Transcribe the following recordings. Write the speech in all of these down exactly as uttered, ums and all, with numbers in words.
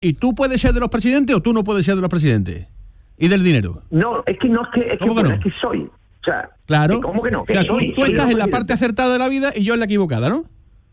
¿Y tú puedes ser de los presidentes o tú no puedes ser de los presidentes? ¿Y del dinero? No, es que no es que, es que, ¿Cómo que bueno, no? es que soy. O sea, Claro. ¿cómo que no? Que O sea, tú, soy, tú soy estás de en la los parte presidentes. acertada de la vida y yo en la equivocada, ¿no?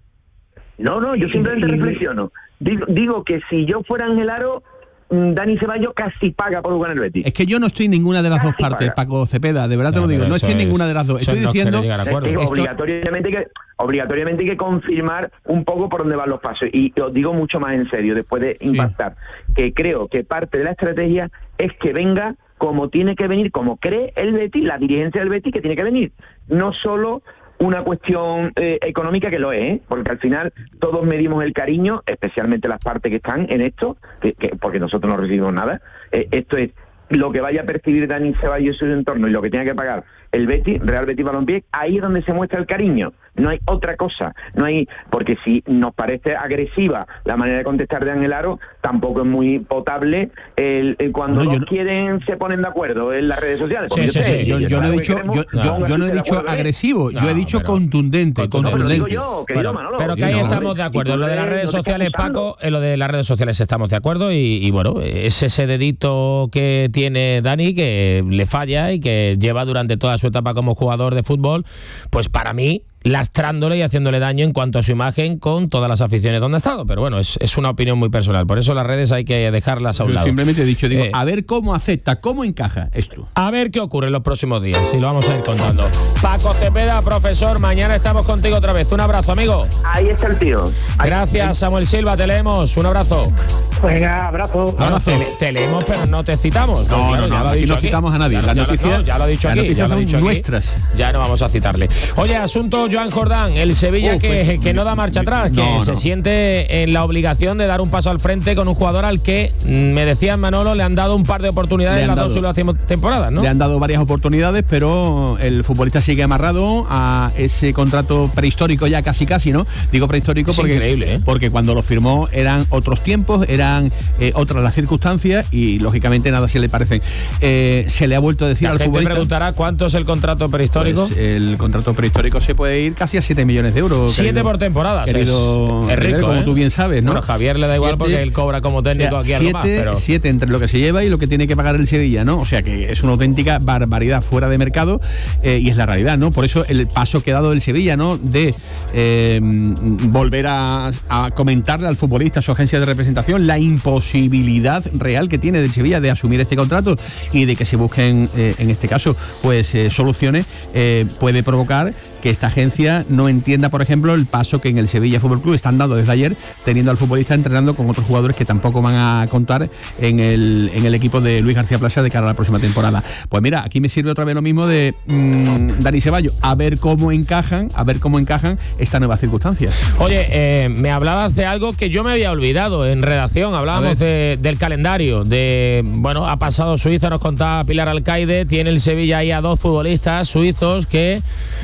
No, no, yo simplemente reflexiono. Digo, digo que si yo fuera Ángel Aro, Dani Ceballos casi paga por jugar en el Betis. Es que yo no estoy en ninguna de las Casi dos partes, paga. Paco Cepeda, de verdad te Ya, lo digo, pero no eso estoy en es- ninguna de las dos. eso Estoy no quiere diciendo llegar a Es acuerdo. que Esto- obligatoriamente, que, obligatoriamente hay que confirmar un poco por dónde van los pasos. Y os digo mucho más en serio, después de impactar, que creo que parte de la estrategia es que venga como tiene que venir, como cree el Betis, la dirigencia del Betis que tiene que venir. No solo una cuestión eh, económica, que lo es, ¿eh? Porque al final todos medimos el cariño, especialmente las partes que están en esto, que, que porque nosotros no recibimos nada. Eh, esto es lo que vaya a percibir Dani Ceballos y su entorno y lo que tenga que pagar el Betis, Real Betis Balompié, ahí es donde se muestra el cariño. No hay otra cosa, no hay, porque si nos parece agresiva la manera de contestar de Ángel Aro, tampoco es muy potable el, el cuando No, yo dos no- quieren se ponen de acuerdo en las redes sociales. Porque Sí, yo sí, sé, sí, yo, yo yo no he sé lo dicho, que queremos, yo, yo- pónganse yo no he de dicho acuerdo, ¿eh? agresivo, yo he No, dicho pero- contundente, Contundente. contundente. Digo yo, querido Bueno, Manolo, pero que yo ahí no, estamos de y acuerdo. tú En lo de las no redes te estás sociales, acusando. Paco, en lo de las redes sociales estamos de acuerdo y, y bueno, es ese dedito que tiene Dani que le falla y que lleva durante toda su etapa como jugador de fútbol, pues para mí lastrándole y haciéndole daño en cuanto a su imagen con todas las aficiones donde ha estado. Pero bueno, es, es una opinión muy personal. Por eso las redes hay que dejarlas a un Yo lado. simplemente he dicho, digo, Eh, a ver cómo acepta, cómo encaja esto. A ver qué ocurre en los próximos días, y lo vamos a ir contando. Paco Cepeda, profesor, mañana estamos contigo otra vez. Un abrazo, amigo. Ahí está el tío. Ahí- Gracias, Samuel Silva, te leemos. Un abrazo. Venga, abrazo. Bueno, Abrazo. te, te leemos, pero no te citamos. No, Claro, no, no, ya lo ha aquí dicho no citamos a nadie. Claro, Las ya lo- noticias- no, ya lo ha dicho las aquí. noticias Ya lo ha son dicho aquí. nuestras. Ya no vamos a citarle. Oye, asunto Joan Jordán, el Sevilla Uf, que, pues, que no da marcha atrás, que no, se no. siente en la obligación de dar un paso al frente con un jugador al que, mm, me decían Manolo, le han dado un par de oportunidades Le en han las dos dado. últimas temporadas, ¿no? Le han dado varias oportunidades, pero el futbolista sigue amarrado a ese contrato prehistórico ya casi casi, ¿no? Digo prehistórico Es porque, increíble, ¿eh? porque cuando lo firmó eran otros tiempos, eran eh, otras las circunstancias y lógicamente nada se le parecen. Eh, se le ha vuelto a decir La al gente futbolista... preguntará cuánto es el contrato prehistórico. Pues, el contrato prehistórico se puede ir casi a siete millones de euros. Siete querido- por temporada. Querido, es, es rico, como ¿eh? tú bien sabes, ¿no? Bueno, Javier le da igual Siete- porque él cobra como técnico o sea, aquí algo más, siete, pero... siete entre lo que se lleva y lo que tiene que pagar el Sevilla, ¿no? O sea que es una auténtica barbaridad fuera de mercado eh, y es la realidad, ¿no? Por eso el paso que ha dado el Sevilla, ¿no? De eh, volver a, a comentarle al futbolista, a su agencia de representación, la imposibilidad real que tiene del Sevilla de asumir este contrato y de que se busquen, eh, en este caso, pues eh, soluciones, eh, puede provocar que esta agencia no entienda, por ejemplo, el paso que en el Sevilla Fútbol Club están dando desde ayer, teniendo al futbolista entrenando con otros jugadores que tampoco van a contar en el, en el equipo de Luis García Plaza de cara a la próxima temporada. Pues mira, aquí me sirve otra vez lo mismo de mmm, Dani Ceballos, a ver cómo encajan, a ver cómo encajan estas nuevas circunstancias. Oye, eh, me hablabas de algo que yo me había olvidado en redacción. Hablábamos de, del calendario. De bueno, ha pasado Suiza, nos contaba Pilar Alcaide. Tiene el Sevilla ahí a dos futbolistas suizos que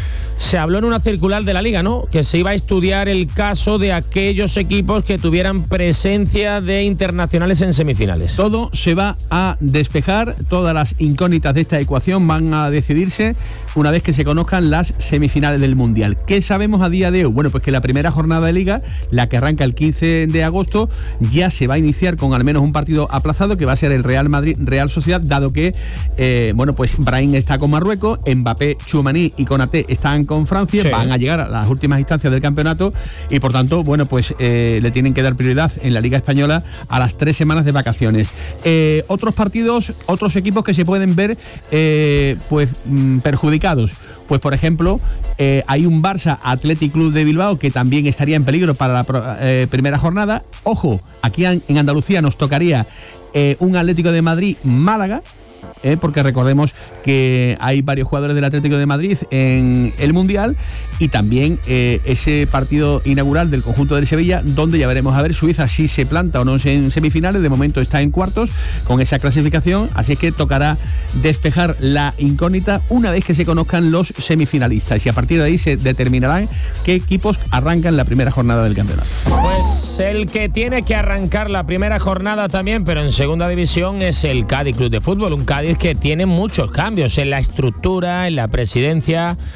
se habló en una circular de la Liga, ¿no? Que se iba a estudiar el caso de aquellos equipos que tuvieran presencia de internacionales en semifinales. Todo se va a despejar, todas las incógnitas de esta ecuación van a decidirse una vez que se conozcan las semifinales del Mundial. ¿Qué sabemos a día de hoy? Bueno, pues que la primera jornada de Liga, la que arranca el quince de agosto, ya se va a iniciar con al menos un partido aplazado, que va a ser el Real Madrid-Real Sociedad, dado que, eh, bueno, pues Brahim está con Marruecos, Mbappé, Tchouaméni y Konaté están con Francia, Sí. van a llegar a las últimas instancias del campeonato y por tanto, bueno, pues eh, le tienen que dar prioridad en la Liga Española a las tres semanas de vacaciones. Eh, otros partidos, otros equipos que se pueden ver eh, pues mm, perjudicados. Pues por ejemplo, eh, hay un Barça Athletic Club de Bilbao que también estaría en peligro para la pro, eh, primera jornada. Ojo, aquí en, en Andalucía nos tocaría eh, un Atlético de Madrid Málaga. Eh, porque recordemos que hay varios jugadores del Atlético de Madrid en el Mundial y también eh, ese partido inaugural del conjunto del Sevilla, donde ya veremos a ver Suiza si se planta o no en semifinales. De momento está en cuartos con esa clasificación, así es que tocará despejar la incógnita una vez que se conozcan los semifinalistas y a partir de ahí se determinarán qué equipos arrancan la primera jornada del campeonato. Pues el que tiene que arrancar la primera jornada también, pero en segunda división, es el Cádiz Club de Fútbol. Un Cádiz que tiene muchos cambios en la estructura, en la presidencia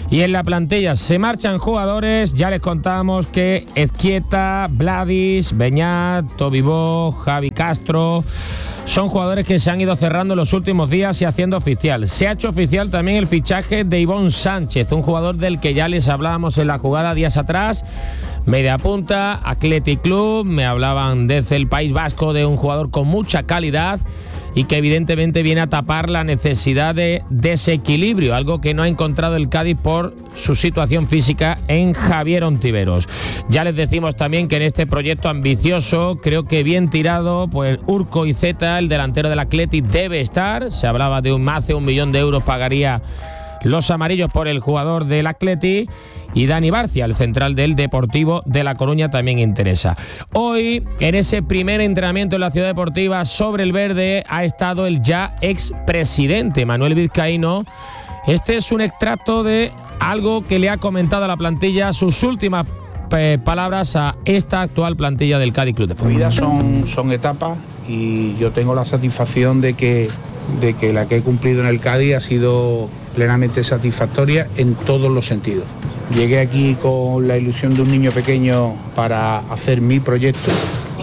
Y en la plantilla se marchan jugadores, ya les contamos que Ezquieta, Vladis, Beñat, Tobibó, Javi Castro, son jugadores que se han ido cerrando en los últimos días y haciendo oficial. Se ha hecho oficial también el fichaje de Ivón Sánchez, un jugador del que ya les hablábamos en la jugada días atrás. Media punta, Athletic Club, me hablaban desde el País Vasco de un jugador con mucha calidad y que evidentemente viene a tapar la necesidad de desequilibrio, algo que no ha encontrado el Cádiz por su situación física en Javier Ontiveros. Ya les decimos también que en este proyecto ambicioso, creo que bien tirado, pues Urco Iceta, el delantero del Athletic, debe estar. Se hablaba de un más de un millón de euros pagaría los amarillos por el jugador del Athletic. Y Dani Barcia, el central del Deportivo de La Coruña, también interesa. Hoy, en ese primer entrenamiento en la Ciudad Deportiva sobre el verde, ha estado el ya expresidente Manuel Vizcaíno. Este es un extracto de algo que le ha comentado a la plantilla, sus últimas eh, palabras a esta actual plantilla del Cádiz Club de Fútbol. Mi vida son, son etapas y yo tengo la satisfacción de que, de que la que he cumplido en el Cádiz ha sido plenamente satisfactoria en todos los sentidos. Llegué aquí con la ilusión de un niño pequeño para hacer mi proyecto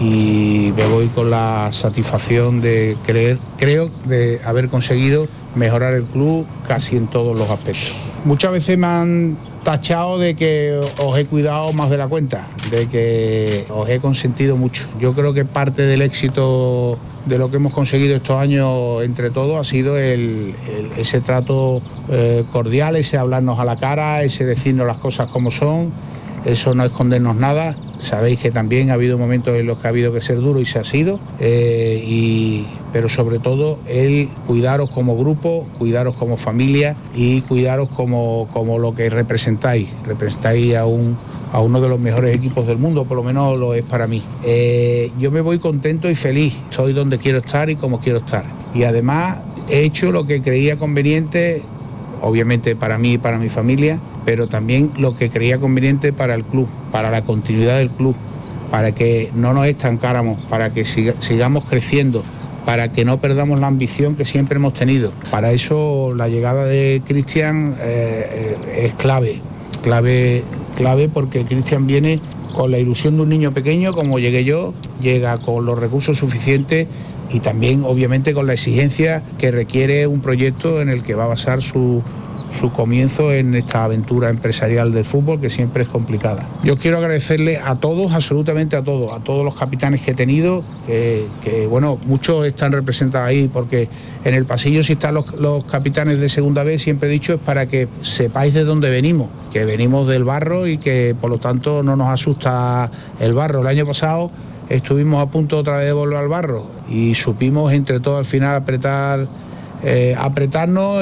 y me voy con la satisfacción de creer, creo, de haber conseguido mejorar el club casi en todos los aspectos. Muchas veces me han tachado de que os he cuidado más de la cuenta, de que os he consentido mucho. Yo creo que parte del éxito de lo que hemos conseguido estos años entre todos ha sido el, el, ese trato eh, cordial, ese hablarnos a la cara, ese decirnos las cosas como son, eso no escondernos nada. Sabéis que también ha habido momentos en los que ha habido que ser duro y se ha sido, eh, y, pero sobre todo el cuidaros como grupo, cuidaros como familia y cuidaros como, como lo que representáis. Representáis a, un, a uno de los mejores equipos del mundo, por lo menos lo es para mí. Eh, yo me voy contento y feliz, estoy donde quiero estar y como quiero estar. Y además he hecho lo que creía conveniente, obviamente para mí y para mi familia, pero también lo que creía conveniente para el club, para la continuidad del club, para que no nos estancáramos, para que siga, sigamos creciendo, para que no perdamos la ambición que siempre hemos tenido. Para eso la llegada de Cristian eh, es clave, clave, clave porque Cristian viene con la ilusión de un niño pequeño, como llegué yo, llega con los recursos suficientes y también obviamente con la exigencia que requiere un proyecto en el que va a basar su, su comienzo en esta aventura empresarial del fútbol, que siempre es complicada. Yo quiero agradecerle a todos, absolutamente a todos, a todos los capitanes que he tenido, que, que bueno, muchos están representados ahí, porque en el pasillo si están los, los capitanes de segunda vez, siempre he dicho, es para que sepáis de dónde venimos, que venimos del barro y que por lo tanto no nos asusta el barro. El año pasado estuvimos a punto otra vez de volver al barro y supimos entre todos al final apretar, eh, apretarnos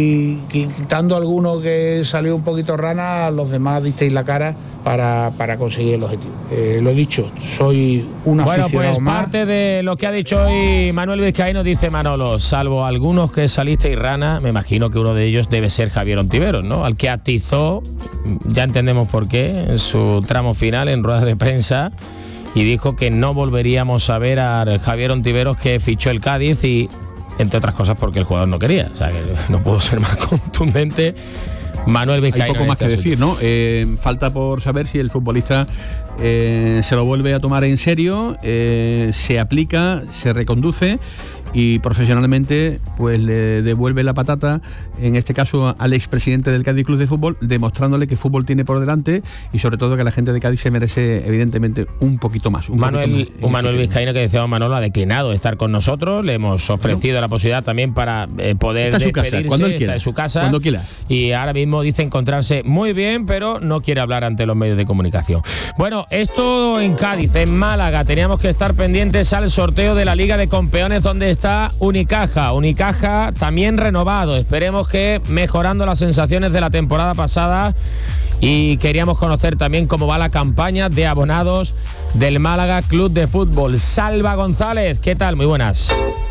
y quitando a alguno que salió un poquito rana, los demás disteis la cara para, para conseguir el objetivo. Eh, lo dicho, soy un bueno, aficionado pues más. Parte de lo que ha dicho hoy Manuel Vizcaíno, dice Manolo, salvo algunos que salisteis rana, me imagino que uno de ellos debe ser Javier Ontiveros, ¿no? Al que atizó, ya entendemos por qué, en su tramo final en ruedas de prensa, y dijo que no volveríamos a ver a Javier Ontiveros, que fichó el Cádiz, y entre otras cosas porque el jugador no quería. O sea, que no puedo ser más contundente. Manuel Vizcaíno. Hay poco más que decir, ¿no? Eh, falta por saber si el futbolista eh, se lo vuelve a tomar en serio, eh, se aplica, se reconduce y profesionalmente pues le devuelve la patata, en este caso al expresidente del Cádiz Club de Fútbol, demostrándole que fútbol tiene por delante y sobre todo que la gente de Cádiz se merece evidentemente un poquito más. Un Manuel, poquito más un Manuel Vizcaíno que decíamos, Manolo ha declinado estar con nosotros, le hemos ofrecido bueno, la posibilidad también para eh, poder está en su casa, cuando él quiera, está en su casa, cuando quiera. Y ahora mismo dice encontrarse muy bien, pero no quiere hablar ante los medios de comunicación. Bueno, esto en Cádiz, en Málaga, teníamos que estar pendientes al sorteo de la Liga de Campeones, donde está Unicaja, Unicaja también renovado, esperemos que mejorando las sensaciones de la temporada pasada, y queríamos conocer también cómo va la campaña de abonados del Málaga Club de Fútbol. Salva González, ¿qué tal? Muy buenas.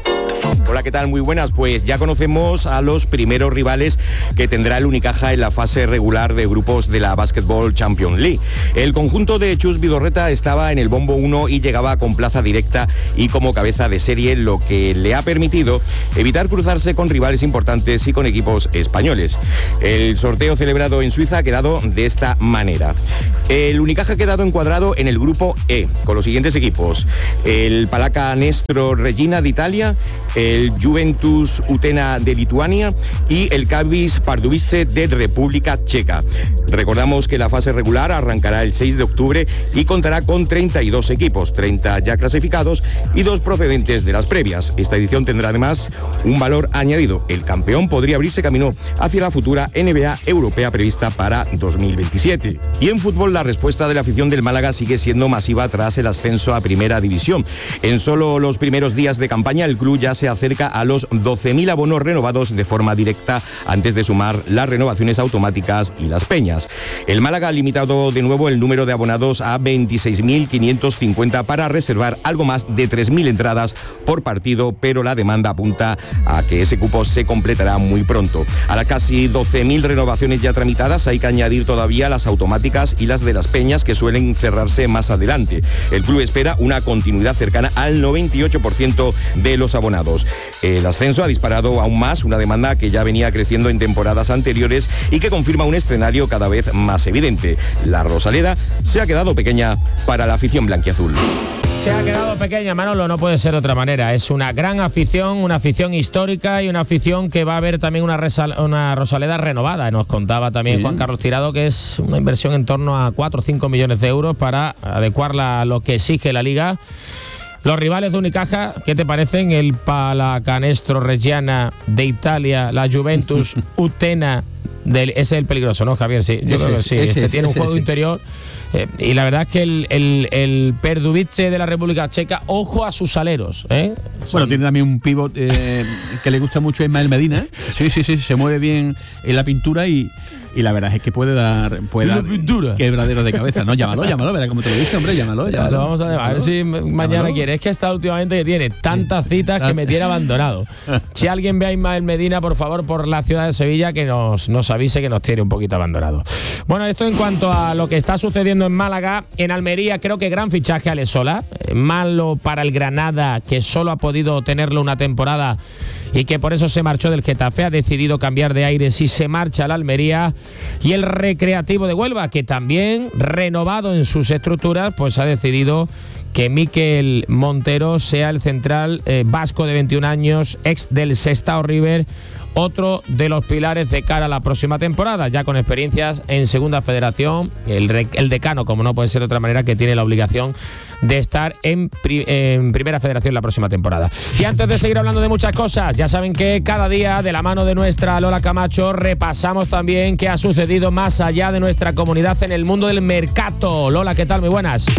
Hola, ¿qué tal? Muy buenas. Pues ya conocemos a los primeros rivales que tendrá el Unicaja en la fase regular de grupos de la Basketball Champions League. El conjunto de Chus Vidorreta estaba en el bombo uno y llegaba con plaza directa y como cabeza de serie, lo que le ha permitido evitar cruzarse con rivales importantes y con equipos españoles. El sorteo celebrado en Suiza ha quedado de esta manera. El Unicaja ha quedado encuadrado en el grupo E, con los siguientes equipos: el Pallacanestro Regina de Italia, el Juventus Utena de Lituania y el Kavis Pardubice de República Checa. Recordamos que la fase regular arrancará el seis de octubre y contará con treinta y dos equipos, treinta ya clasificados y dos procedentes de las previas. Esta edición tendrá además un valor añadido. El campeón podría abrirse camino hacia la futura N B A europea prevista para dos mil veintisiete. Y en fútbol, la respuesta de la afición del Málaga sigue siendo masiva tras el ascenso a Primera División. En solo los primeros días de campaña, el club ya se acerca a los doce mil abonos renovados de forma directa antes de sumar las renovaciones automáticas y las peñas. El Málaga ha limitado de nuevo el número de abonados a veintiséis mil quinientos cincuenta para reservar algo más de tres mil entradas por partido, pero la demanda apunta a que ese cupo se completará muy pronto. A las casi doce mil renovaciones ya tramitadas hay que añadir todavía las automáticas y las de las peñas, que suelen cerrarse más adelante. El club espera una continuidad cercana al noventa y ocho por ciento de los abonados. El ascenso ha disparado aún más una demanda que ya venía creciendo en temporadas anteriores y que confirma un escenario cada vez más evidente. La Rosaleda se ha quedado pequeña para la afición blanquiazul. Se ha quedado pequeña, Manolo, no puede ser de otra manera. Es una gran afición, una afición histórica y una afición que va a haber también una, resal- una Rosaleda renovada. Nos contaba también sí. Juan Carlos Tirado que es una inversión en torno a cuatro o cinco millones de euros para adecuarla a lo que exige la Liga. Los rivales de Unicaja, ¿qué te parecen? El Pallacanestro Reggiana de Italia, la Juventus Utena, del, ese es el peligroso, ¿no, Javier? Sí, yo ese creo que sí. Ese, este ese, tiene ese, un juego ese. interior. Eh, y la verdad es que el, el, el Pardubice de la República Checa, ojo a sus aleros, ¿eh? Bueno, tiene también un pívot eh, que le gusta mucho a Ismael Medina, ¿eh? Sí, sí, sí, se mueve bien en la pintura y, y la verdad es que puede dar, puede dar quebraderos de cabeza. No, llámalo, llámalo, verá como te lo dice, hombre, llámalo, llámalo. Lo vamos a ver, a ver si mañana llámalo. quiere. Es que está últimamente que tiene tantas citas que me tiene abandonado. Si alguien ve a Ismael Medina, por favor, por la ciudad de Sevilla, que nos, nos avise que nos tiene un poquito abandonado. Bueno, esto en cuanto a lo que está sucediendo en Málaga. En Almería, creo que gran fichaje Alex Sola. Eh, malo para el Granada, que solo ha podido tenerlo una temporada y que por eso se marchó del Getafe. Ha decidido cambiar de aires y se marcha a la Almería. Y el Recreativo de Huelva, que también, renovado en sus estructuras, pues ha decidido que Mikel Montero sea el central eh, vasco de veintiún años, ex del Sestao River, otro de los pilares de cara a la próxima temporada, ya con experiencias en Segunda Federación, el, el decano, como no puede ser de otra manera, que tiene la obligación de estar en, pri, en Primera Federación la próxima temporada. Y antes de seguir hablando de muchas cosas, ya saben que cada día, de la mano de nuestra Lola Camacho, repasamos también qué ha sucedido más allá de nuestra comunidad en el mundo del mercado. Lola, ¿qué tal? Muy buenas.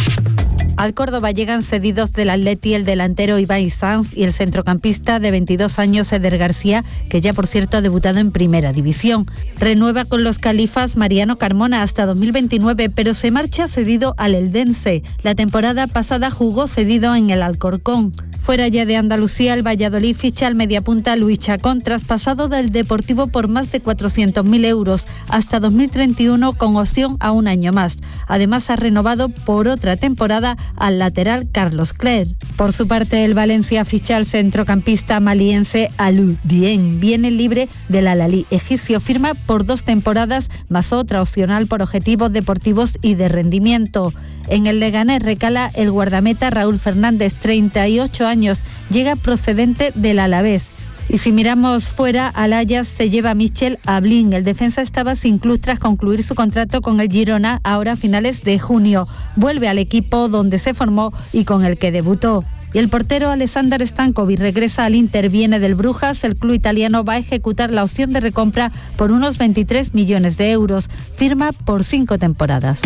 Al Córdoba llegan cedidos del Atleti el delantero Ibai Sanz y el centrocampista de veintidós años Eder García, que ya por cierto ha debutado en Primera División. Renueva con los Califas Mariano Carmona hasta dos mil veintinueve, pero se marcha cedido al Eldense. La temporada pasada jugó cedido en el Alcorcón. Fuera ya de Andalucía, el Valladolid ficha al mediapunta Luis Chacón, traspasado del Deportivo por más de cuatrocientos mil euros hasta dos mil treinta y uno con opción a un año más. Además ha renovado por otra temporada al lateral Carlos Cler. Por su parte, el Valencia ficha al centrocampista maliense Alou Dieng. Viene libre del Al-Ahly egipcio, firma por dos temporadas más otra opcional por objetivos deportivos y de rendimiento. En el Leganés recala el guardameta Raúl Fernández, treinta y ocho años, llega procedente del Alavés. Y si miramos fuera, al Ajax se lleva a Michel Ablin. El defensa estaba sin club tras concluir su contrato con el Girona, ahora a finales de junio. Vuelve al equipo donde se formó y con el que debutó. Y el portero Alexander Stankovic regresa al Inter, viene del Brujas. El club italiano va a ejecutar la opción de recompra por unos veintitrés millones de euros. Firma por cinco temporadas.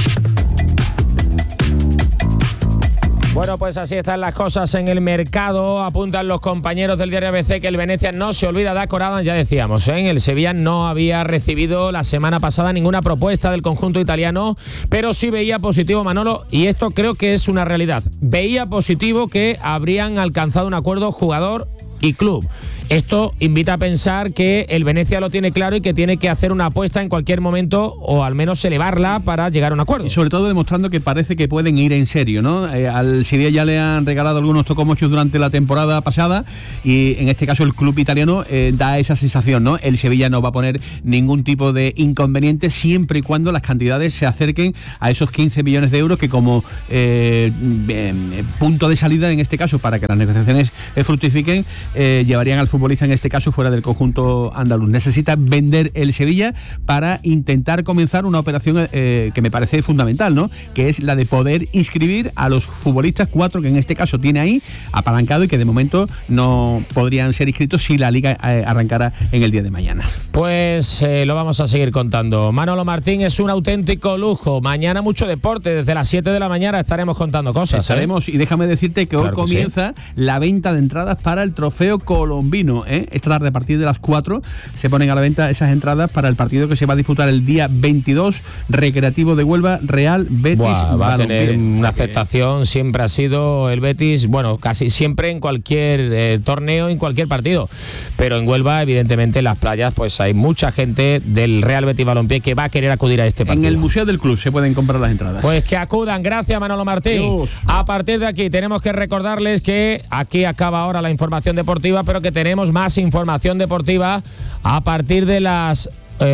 Bueno, pues así están las cosas en el mercado. Apuntan los compañeros del diario A B C que el Venecia no se olvida de Corada. Ya decíamos, ¿eh? El Sevilla no había recibido la semana pasada ninguna propuesta del conjunto italiano, pero sí veía positivo, Manolo, y esto creo que es una realidad. Veía positivo que habrían alcanzado un acuerdo jugador y club. Esto invita a pensar que el Venezia lo tiene claro y que tiene que hacer una apuesta en cualquier momento o al menos elevarla para llegar a un acuerdo. Y sobre todo demostrando que parece que pueden ir en serio, ¿no? Eh, al Sevilla ya le han regalado algunos tocomochos durante la temporada pasada y en este caso el club italiano eh, da esa sensación, ¿no? El Sevilla no va a poner ningún tipo de inconveniente siempre y cuando las cantidades se acerquen a esos quince millones de euros que como eh, eh, punto de salida en este caso para que las negociaciones eh, fructifiquen eh, llevarían al futbolista en este caso fuera del conjunto andaluz. Necesita vender el Sevilla para intentar comenzar una operación eh, que me parece fundamental, ¿no? Que es la de poder inscribir a los futbolistas, cuatro que en este caso tiene ahí apalancado y que de momento no podrían ser inscritos si la liga eh, arrancara en el día de mañana. Pues eh, lo vamos a seguir contando. Manolo Martín, es un auténtico lujo. Mañana mucho deporte, desde las siete de la mañana estaremos contando cosas. Estaremos, ¿eh? Y déjame decirte que claro hoy que comienza sí. la venta de entradas para el trofeo colombino. ¿eh? Esta tarde a partir de las cuatro se ponen a la venta esas entradas para el partido que se va a disputar el día veintidós, Recreativo de Huelva, Real Betis. Buah, va a tener Balompié. una aceptación, siempre ha sido el Betis, bueno, casi siempre en cualquier eh, torneo, en cualquier partido, pero en Huelva evidentemente en las playas pues hay mucha gente del Real Betis Balompié que va a querer acudir a este partido. En el Museo del Club se pueden comprar las entradas. Pues que acudan, gracias Manolo Martín. Dios. A partir de aquí tenemos que recordarles que aquí acaba ahora la información deportiva, pero que tenemos más información deportiva a partir de las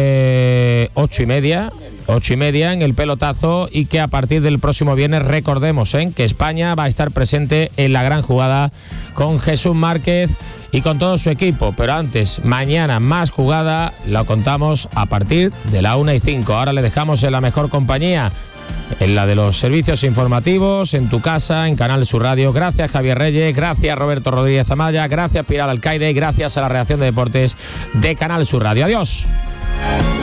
eh, ocho y media. Ocho y media en el pelotazo y que a partir del próximo viernes recordemos ¿eh? que España va a estar presente en la gran jugada con Jesús Márquez y con todo su equipo, pero antes, mañana más jugada, la contamos a partir de la una y cinco. Ahora le dejamos en la mejor compañía, en la de los servicios informativos, en tu casa, en Canal Sur Radio. Gracias Javier Reyes, gracias Roberto Rodríguez Amaya, gracias Pilar Alcaide y gracias a la redacción de deportes de Canal Sur Radio. Adiós.